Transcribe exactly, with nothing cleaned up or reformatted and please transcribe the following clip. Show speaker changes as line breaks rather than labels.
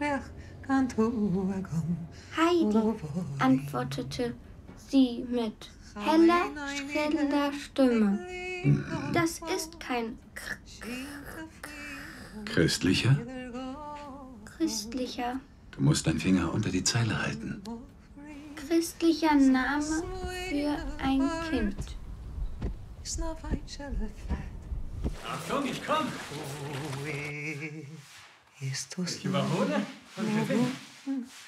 Heidi, antwortete sie mit heller, schriller Stimme. Das ist kein K
Christlicher?
Christlicher.
Du musst deinen Finger unter die Zeile halten.
Christlicher Name für ein Kind.
Achtung, ich komm! Ich überhole und gewinne.